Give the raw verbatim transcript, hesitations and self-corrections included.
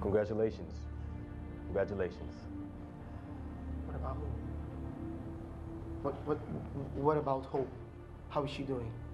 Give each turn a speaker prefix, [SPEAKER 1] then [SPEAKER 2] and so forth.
[SPEAKER 1] Congratulations. Congratulations.
[SPEAKER 2] What about who? What, what about Hope? How is she doing?